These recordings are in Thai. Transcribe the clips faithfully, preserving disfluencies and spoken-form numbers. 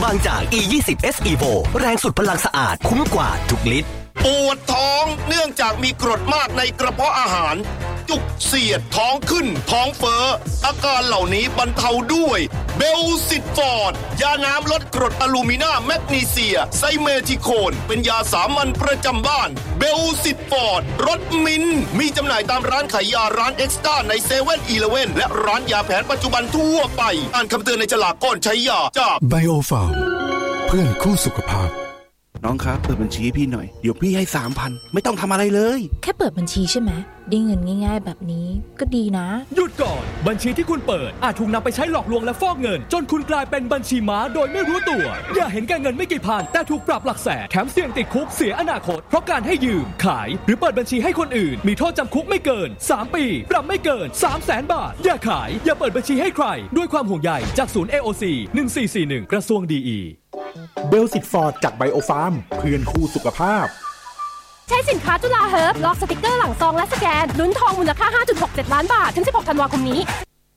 บางจาก อี ยี่สิบ เอส Evo แรงสุดพลังสะอาดคุ้มกว่าทุกลิตรปวดท้องเนื่องจากมีกรดมากในกระเพาะอาหารจุกเสียดท้องขึ้นท้องเฟ้ออาการเหล่านี้บรรเทาด้วยเบลซิตฟอร์ดยาน้ำลดกรดอะลูมินาแมกนีเซียไซเมทิโคนเป็นยาสามัญประจำบ้านเบลซิตฟอร์ดรสมิ้นมีจำหน่ายตามร้านขายยาร้านเอ็กซ์ต้าในเซเว่นอีเลฟเว่นและร้านยาแผนปัจจุบันทั่วไปอ่านคำเตือนในฉลากก่อนใช้ยาจากไบโอฟาร์มเพื่อนคู่สุขภาพน้องครับเปิดบัญชีพี่หน่อยเดี๋ยวพี่ให้ สามพัน ไม่ต้องทำอะไรเลยแค่เปิดบัญชีใช่ไหมได้เงินง่ายๆแบบนี้ก็ดีนะหยุดก่อนบัญชีที่คุณเปิดอาจถูกนำไปใช้หลอกลวงและฟอกเงินจนคุณกลายเป็นบัญชีม้าโดยไม่รู้ตัวอย่าเห็นแก่เงินไม่กี่พันแต่ถูกปรับหลักแสนแถมเสี่ยงติดคุกเสียอนาคตเพราะการให้ยืมขายหรือเปิดบัญชีให้คนอื่นมีโทษจำคุกไม่เกินสามปีปรับไม่เกิน สามแสน บาทอย่าขายอย่าเปิดบัญชีให้ใครด้วยความห่วงใยจากศูนย์ เอ โอ ซี หนึ่งสี่สี่หนึ่งกระทรวงดีอีเบลซิตฟอร์ดจากไบโอฟาร์มเพื่อนคู่สุขภาพใช้สินค้าจุฬาเฮิร์บลอกสติกเกอร์หลังซองและสแกนลุ้นทองมูลค่า ห้าจุดหกเจ็ด ล้านบาทถึงสิบหกธันวาคมนี้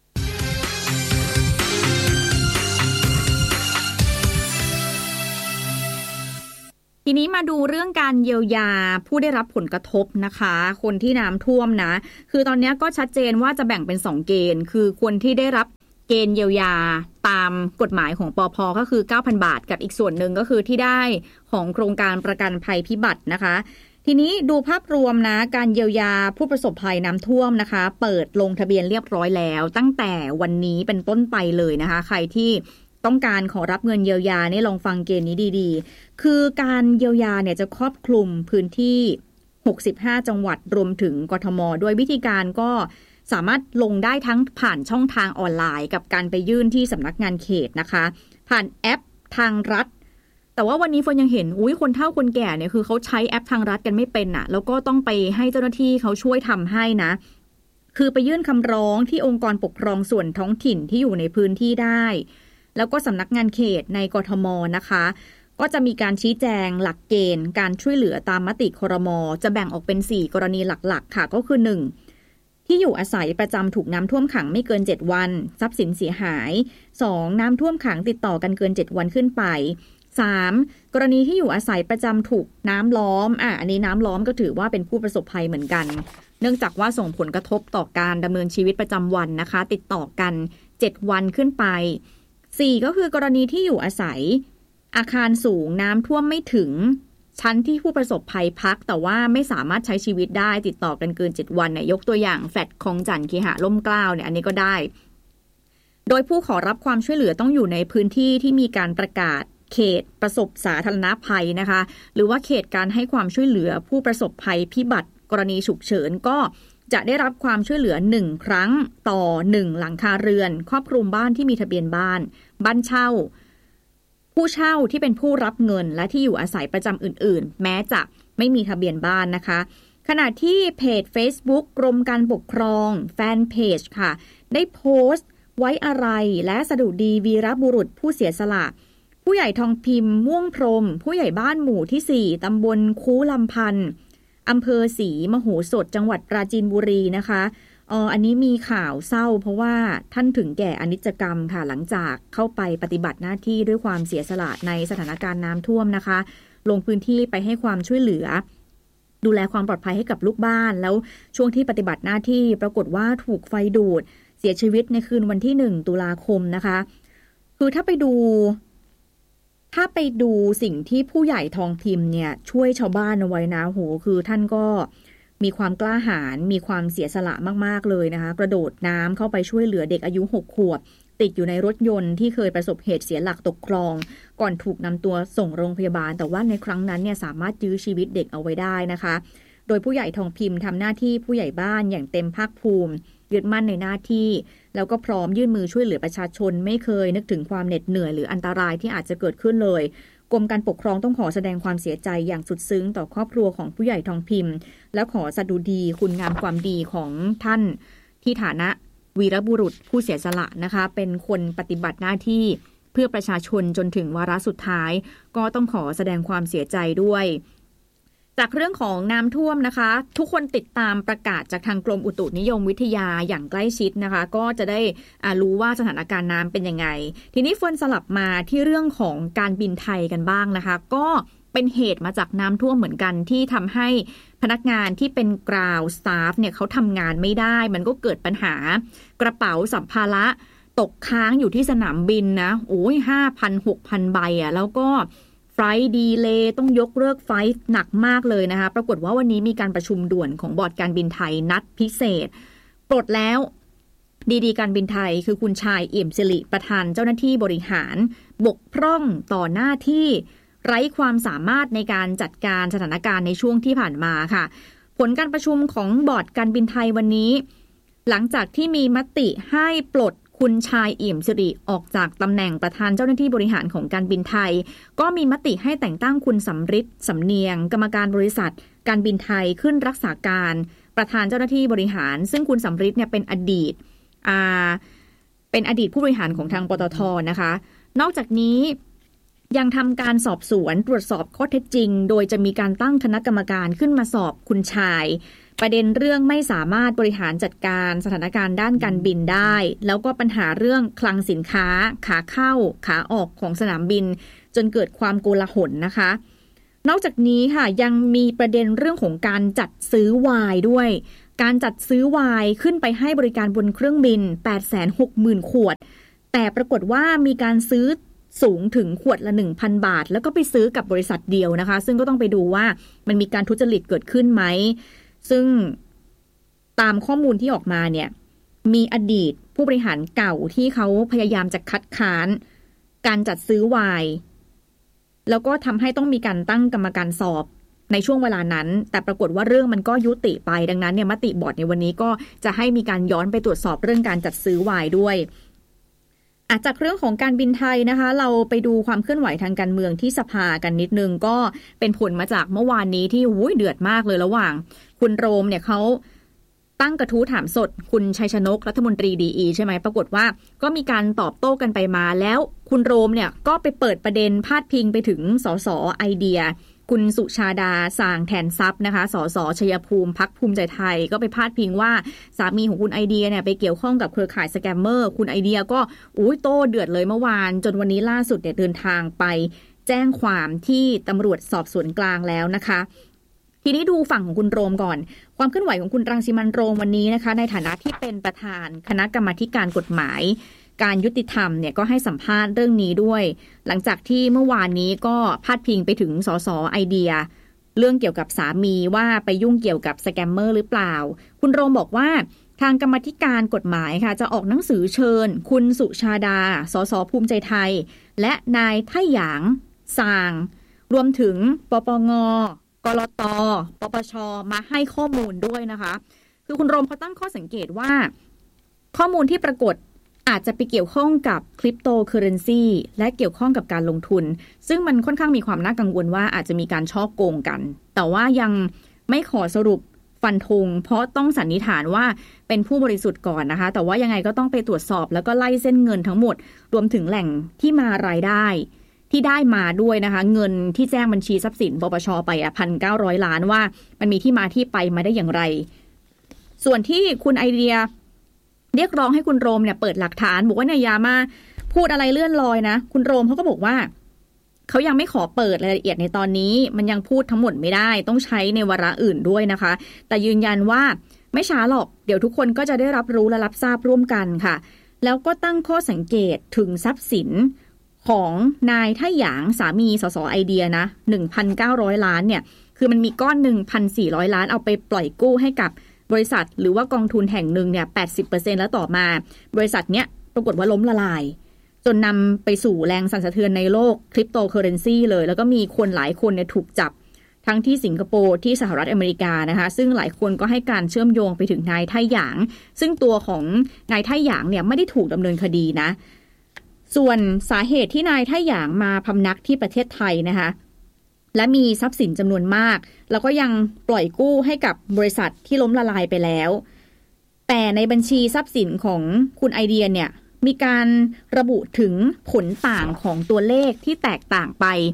ทีนี้มาดูเรื่องการเยียวยาผู้ได้รับผลกระทบนะคะคนที่น้ำท่วมนะคือตอนนี้ก็ชัดเจนว่าจะแบ่งเป็นสองเกณฑ์คือคนที่ได้รับเกณฑ์เยียวยาตามกฎหมายของปภ.ก็คือ เก้าพัน บาทกับอีกส่วนหนึ่งก็คือที่ได้ของโครงการประกันภัยพิบัตินะคะทีนี้ดูภาพรวมนะการเยียวยาผู้ประสบภัยน้ำท่วมนะคะเปิดลงทะเบียนเรียบร้อยแล้วตั้งแต่วันนี้เป็นต้นไปเลยนะคะใครที่ต้องการขอรับเงินเยียวยานี่ลองฟังเกณฑ์นี้ดีๆคือการเยียวยาเนี่ยจะครอบคลุมพื้นที่หกสิบห้าจังหวัดรวมถึงกทม.ด้วยวิธีการก็สามารถลงได้ทั้งผ่านช่องทางออนไลน์กับการไปยื่นที่สำนักงานเขตนะคะผ่านแอปทางรัฐแต่ว่าวันนี้ฝนยังเห็นอุ้ยคนเฒ่าคนแก่เนี่ยคือเขาใช้แอปทางรัฐกันไม่เป็นน่ะแล้วก็ต้องไปให้เจ้าหน้าที่เขาช่วยทำให้นะคือไปยื่นคำร้องที่องค์กรปกครองส่วนท้องถิ่นที่อยู่ในพื้นที่ได้แล้วก็สำนักงานเขตในกทม.นะคะก็จะมีการชี้แจงหลักเกณฑ์การช่วยเหลือตามมติครม.จะแบ่งออกเป็นสี่กรณีหลักๆค่ะก็คือหนึ่งที่อยู่อาศัยประจำถูกน้ำท่วมขังไม่เกินเจ็ดวันทรัพย์สินเสียหายสองน้ำท่วมขังติดต่อกันเกินเจ็ดวันขึ้นไปสามกรณีที่อยู่อาศัยประจำถูกน้ำล้อมอ่ะอันนี้น้ำล้อมก็ถือว่าเป็นผู้ประสบภัยเหมือนกันเนื่องจากว่าส่งผลกระทบต่อการดำเนินชีวิตประจำวันนะคะติดต่อกันเจ็ดวันขึ้นไปสี่ก็คือกรณีที่อยู่อาศัยอาคารสูงน้ำท่วมไม่ถึงชั้นที่ผู้ประสบภัยพักแต่ว่าไม่สามารถใช้ชีวิตได้ติดต่อกันเกินเจ็ดวันเนี่ยยกตัวอย่างแฟลตคลองจันทร์เคหะร่มเกล้าเนี่ยอันนี้ก็ได้โดยผู้ขอรับความช่วยเหลือต้องอยู่ในพื้นที่ที่มีการประกาศเขตประสบสาธารณภัยนะคะหรือว่าเขตการให้ความช่วยเหลือผู้ประสบภัยพิบัติกรณีฉุกเฉินก็จะได้รับความช่วยเหลือหนึ่งครั้งต่อหนึ่งหลังคาเรือนครอบคลุมบ้านที่มีทะเบียนบ้านบ้านเช่าผู้เช่าที่เป็นผู้รับเงินและที่อยู่อาศัยประจำอื่นๆแม้จะไม่มีทะเบียนบ้านนะคะขณะที่เพจ Facebook กรมการปกครองแฟนเพจค่ะได้โพสต์ไว้อาลัยและสดุดีวีรบุรุษผู้เสียสละผู้ใหญ่ทองพิมพ์ม่วงพรหมผู้ใหญ่บ้านหมู่ที่สี่ตำบลคูลำพันธ์อำเภอศรีมโหสถจังหวัดปราจีนบุรีนะคะเอออันนี้มีข่าวเศร้าเพราะว่าท่านถึงแก่อนิจกรรมค่ะหลังจากเข้าไปปฏิบัติหน้าที่ด้วยความเสียสละในสถานการณ์น้ำท่วมนะคะลงพื้นที่ไปให้ความช่วยเหลือดูแลความปลอดภัยให้กับลูกบ้านแล้วช่วงที่ปฏิบัติหน้าที่ปรากฏว่าถูกไฟดูดเสียชีวิตในคืนวันที่หนึ่งตุลาคมนะคะคือถ้าไปดูถ้าไปดูสิ่งที่ผู้ใหญ่ทองพิมพ์เนี่ยช่วยชาวบ้านเอาไว้นะโหคือท่านก็มีความกล้าหาญมีความเสียสละมากๆเลยนะคะกระโดดน้ำเข้าไปช่วยเหลือเด็กอายุหกขวบติดอยู่ในรถยนต์ที่เคยประสบเหตุเสียหลักตกคลองก่อนถูกนำตัวส่งโรงพยาบาลแต่ว่าในครั้งนั้นเนี่ยสามารถยื้อชีวิตเด็กเอาไว้ได้นะคะโดยผู้ใหญ่ทองพิมพ์ทำหน้าที่ผู้ใหญ่บ้านอย่างเต็มภาคภูมิยึดมั่นในหน้าที่แล้วก็พร้อมยื่นมือช่วยเหลือประชาชนไม่เคยนึกถึงความเหน็ดเหนื่อยหรืออันตรายที่อาจจะเกิดขึ้นเลยกรมการปกครองต้องขอแสดงความเสียใจอย่างสุดซึ้งต่อครอบครัวของผู้ใหญ่ทองพิมพ์และขอสดุดีคุณงามความดีของท่านที่ฐานะวีรบุรุษผู้เสียสละนะคะเป็นคนปฏิบัติหน้าที่เพื่อประชาชนจนถึงวาระสุดท้ายก็ต้องขอแสดงความเสียใจด้วยจากเรื่องของน้ำท่วมนะคะทุกคนติดตามประกาศจากทางกรมอุตุนิยมวิทยาอย่างใกล้ชิดนะคะก็จะได้รู้ว่าสถานการณ์น้ำเป็นยังไงทีนี้เฟิร์นสลับมาที่เรื่องของการบินไทยกันบ้างนะคะก็เป็นเหตุมาจากน้ำท่วมเหมือนกันที่ทำให้พนักงานที่เป็นกราวสตาฟเนี่ยเขาทำงานไม่ได้มันก็เกิดปัญหากระเป๋าสัมภาระตกค้างอยู่ที่สนามบินนะโอ้ยห้าพันหกพันใบอ่ะแล้วก็ไฟล์ดีเลย์ต้องยกเลิกไฟล์หนักมากเลยนะคะปรากฏว่าวันนี้มีการประชุมด่วนของบอร์ดการบินไทยนัดพิเศษปลดแล้วดีดีการบินไทยคือคุณชายเอี่ยมสิริประธานเจ้าหน้าที่บริหารบกพร่องต่อหน้าที่ไร้ความสามารถในการจัดการสถานการณ์ในช่วงที่ผ่านมาค่ะผลการประชุมของบอร์ดการบินไทยวันนี้หลังจากที่มีมติให้ปลดคุณชายเอี่ยมสิริออกจากตำแหน่งประธานเจ้าหน้าที่บริหารของการบินไทยก็มีมติให้แต่งตั้งคุณสำริดสำเนียงกรรมการบริษัทการบินไทยขึ้นรักษาการประธานเจ้าหน้าที่บริหารซึ่งคุณสำริดเนี่ยเป็นอดีตอ่าเป็นอดีตผู้บริหารของทางปตท.นะคะนอกจากนี้ยังทำการสอบสวนตรวจสอบข้อเท็จจริงโดยจะมีการตั้งคณะกรรมการขึ้นมาสอบคุณชายประเด็นเรื่องไม่สามารถบริหารจัดการสถานการณ์ด้านการบินได้แล้วก็ปัญหาเรื่องคลังสินค้าขาเข้าขาออกของสนามบินจนเกิดความโกลาหลนะคะนอกจากนี้ค่ะยังมีประเด็นเรื่องของการจัดซื้อไวน์ด้วยการจัดซื้อไวน์ขึ้นไปให้บริการบนเครื่องบิน แปดแสนหกหมื่น ขวดแต่ปรากฏว่ามีการซื้อสูงถึงขวดละ หนึ่งพัน บาทแล้วก็ไปซื้อกับบริษัทเดียวนะคะซึ่งก็ต้องไปดูว่ามันมีการทุจริตเกิดขึ้นไหมซึ่งตามข้อมูลที่ออกมาเนี่ยมีอดีตผู้บริหารเก่าที่เขาพยายามจะคัดค้านการจัดซื้อไวน์แล้วก็ทำให้ต้องมีการตั้งกรรมการสอบในช่วงเวลานั้นแต่ปรากฏว่าเรื่องมันก็ยุติไปดังนั้นเนี่ยมติบอร์ดในวันนี้ก็จะให้มีการย้อนไปตรวจสอบเรื่องการจัดซื้อไวน์ด้วยอาจากเรื่องของการบินไทยนะคะเราไปดูความเคลื่อนไหวทางการเมืองที่สภากันนิดนึงก็เป็นผลมาจากเมื่อวานนี้ที่อุ้ยเดือดมากเลยระหว่างคุณโรมเนี่ยเขาตั้งกระทู้ถามสดคุณชัยชนกรัฐมนตรีดีอีใช่ไหมปรากฏว่าก็มีการตอบโต้กันไปมาแล้วคุณโรมเนี่ยก็ไปเปิดประเด็นพาดพิงไปถึงสสไอเดียคุณสุชาดาสางแทนทรัพย์นะคะสสชัยภูมิพรรคภูมิใจไทยก็ไปพาดพิงว่าสามีของคุณไอเดียเนี่ยไปเกี่ยวข้องกับเครือข่ายสแกมเมอร์คุณไอเดียก็อุ้ยโต้เดือดเลยเมื่อวานจนวันนี้ล่าสุดเนี่ยเดินทางไปแจ้งความที่ตำรวจสอบสวนกลางแล้วนะคะทีนี้ดูฝั่งของคุณโรมก่อนความเคลื่อนไหวของคุณรังสิมันต์โรมวันนี้นะคะในฐานะที่เป็นประธานคณะกรรมาธิการกฎหมายการยุติธรรมเนี่ยก็ให้สัมภาษณ์เรื่องนี้ด้วยหลังจากที่เมื่อวานนี้ก็พาดพิงไปถึงสสไอเดียเรื่องเกี่ยวกับสามีว่าไปยุ่งเกี่ยวกับสแกมเมอร์หรือเปล่าคุณโรมบอกว่าทางกรรมาธิการกฎหมายค่ะจะออกหนังสือเชิญคุณสุชาดาสสภูมิใจไทยและนายไท่หยางซางรวมถึงปปงกลตปปชมาให้ข้อมูลด้วยนะคะคือคุณโรมเขาตั้งข้อสังเกตว่าข้อมูลที่ปรากฏอาจจะไปเกี่ยวข้องกับคริปโตเคอเรนซีและเกี่ยวข้องกับการลงทุนซึ่งมันค่อนข้างมีความน่ากังวลว่าอาจจะมีการฉ้อโกงกันแต่ว่ายังไม่ขอสรุปฟันธงเพราะต้องสันนิษฐานว่าเป็นผู้บริสุทธิ์ก่อนนะคะแต่ว่ายังไงก็ต้องไปตรวจสอบแล้วก็ไล่เส้นเงินทั้งหมดรวมถึงแหล่งที่มารายได้ที่ได้มาด้วยนะคะเงินที่แจ้งบัญชีทรัพย์สินปปชไปอ่ะ หนึ่งพันเก้าร้อย ล้านว่ามันมีที่มาที่ไปมาได้อย่างไรส่วนที่คุณไอเดียเรียกร้องให้คุณโรมเนี่ยเปิดหลักฐานบอกว่าเนี่ยอย่ามาพูดอะไรเลื่อนลอยนะคุณโรมเขาก็บอกว่าเขายังไม่ขอเปิดรายละเอียดในตอนนี้มันยังพูดทั้งหมดไม่ได้ต้องใช้ในวาระอื่นด้วยนะคะแต่ยืนยันว่าไม่ช้าหรอกเดี๋ยวทุกคนก็จะได้รับรู้และรับทราบร่วมกันค่ะแล้วก็ตั้งข้อสังเกตถึงทรัพย์สินของนายไท่หยางสามีสสไอเดียนะ หนึ่งพันเก้าร้อย ล้านเนี่ยคือมันมีก้อน หนึ่งพันสี่ร้อย ล้านเอาไปปล่อยกู้ให้กับบริษัทหรือว่ากองทุนแห่งหนึ่งเนี่ย แปดสิบเปอร์เซ็นต์ แล้วต่อมาบริษัทเนี้ยปรากฏว่าล้มละลายจนนำไปสู่แรงสั่นสะเทือนในโลกคริปโตเคอเรนซีเลยแล้วก็มีคนหลายคนเนี่ยถูกจับทั้งที่สิงคโปร์ที่สหรัฐอเมริกานะคะซึ่งหลายคนก็ให้การเชื่อมโยงไปถึงนายไท่หยางซึ่งตัวของนายไท่หยางเนี่ยไม่ได้ถูกดำเนินคดีนะส่วนสาเหตุที่นายไท่หยางมาพำนักที่ประเทศไทยนะคะและมีทรัพย์สินจำนวนมากแล้วก็ยังปล่อยกู้ให้กับบริษัทที่ล้มละลายไปแล้วแต่ในบัญชีทรัพย์สินของคุณไอเดียเนี่ยมีการระบุถึงผลต่างของตัวเลขที่แตกต่างไปค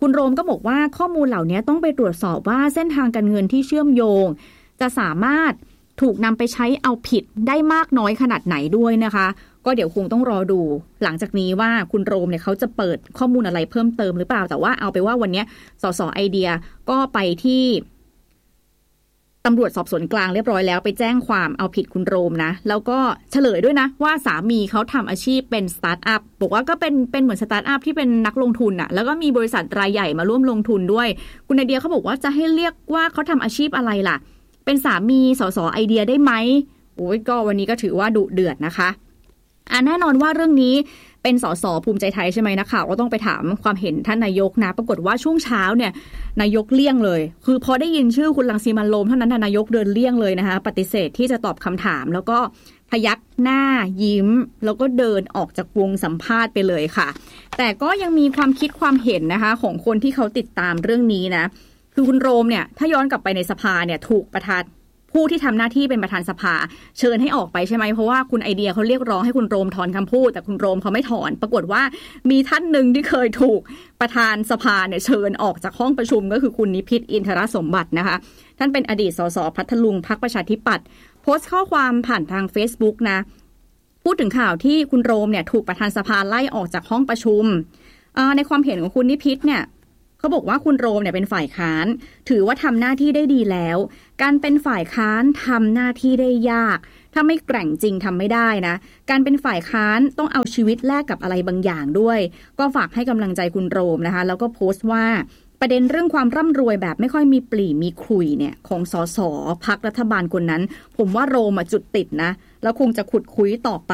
คุณโรมก็บอกว่าข้อมูลเหล่านี้ต้องไปตรวจสอบว่าเส้นทางการเงินที่เชื่อมโยงจะสามารถถูกนำไปใช้เอาผิดได้มากน้อยขนาดไหนด้วยนะคะก็เดี๋ยวคงต้องรอดูหลังจากนี้ว่าคุณโรมเนี่ยเขาจะเปิดข้อมูลอะไรเพิ่มเติมหรือเปล่าแต่ว่าเอาไปว่าวันนี้สสไอเดียก็ไปที่ตำรวจสอบสวนกลางเรียบร้อยแล้วไปแจ้งความเอาผิดคุณโรมนะแล้วก็เฉลยด้วยนะว่าสามีเขาทำอาชีพเป็นสตาร์ทอัพบอกว่าก็เป็นเป็นเหมือนสตาร์ทอัพที่เป็นนักลงทุนอะแล้วก็มีบริษัทรายใหญ่มาร่วมลงทุนด้วยคุณไอเดียเขาบอกว่าจะให้เรียกว่าเขาทำอาชีพอะไรล่ะเป็นสามีสสไอเดียได้ไหมโอ้ยก็วันนี้ก็ถือว่าดุเดือดนะคะอ่ะแน่นอนว่าเรื่องนี้เป็นสสภูมิใจไทยใช่ไหมนักข่าวก็ต้องไปถามความเห็นท่านนายกนะปรากฏว่าช่วงเช้าเนี่ยนายกเลี่ยงเลยคือพอได้ยินชื่อคุณรังสีมันต์โรมเท่านั้นนายกเดินเลี่ยงเลยนะคะปฏิเสธที่จะตอบคำถามแล้วก็พยักหน้ายิ้มแล้วก็เดินออกจากวงสัมภาษณ์ไปเลยค่ะแต่ก็ยังมีความคิดความเห็นนะคะของคนที่เขาติดตามเรื่องนี้นะคือคุณโรมเนี่ยถ้าย้อนกลับไปในสภาเนี่ยถูกประธานผู้ที่ทำหน้าที่เป็นประธานสภาเชิญให้ออกไปใช่ไหมเพราะว่าคุณไอเดียเขาเรียกร้องให้คุณโรมถอนคำพูดแต่คุณโรมเขาไม่ถอนปรากฏว่ามีท่านหนึ่งที่เคยถูกประธานสภาเนี่ยเชิญออกจากห้องประชุมก็คือคุณนิพิษอินทรสมบัตินะคะท่านเป็นอดีตสสพัทลุงพรรคประชาธิปัตย์โพสต์ข้อความผ่านทาง Facebook นะพูดถึงข่าวที่คุณโรมเนี่ยถูกประธานสภาไล่ออกจากห้องประชุมในความเห็นของคุณนิพิษเนี่ยเขาบอกว่าคุณโรมเนี่ยเป็นฝ่ายค้านถือว่าทำหน้าที่ได้ดีแล้วการเป็นฝ่ายค้านทำหน้าที่ได้ยากถ้าไม่แกร่งจริงทำไม่ได้นะการเป็นฝ่ายค้านต้องเอาชีวิตแลกกับอะไรบางอย่างด้วยก็ฝากให้กำลังใจคุณโรมนะคะแล้วก็โพสต์ว่าประเด็นเรื่องความร่ำรวยแบบไม่ค่อยมีปลี่มีขลุ่ยเนี่ยของสสพรรครัฐบาลคนนั้นผมว่าโรมจุดติดนะแล้วคงจะขุดคุยต่อไป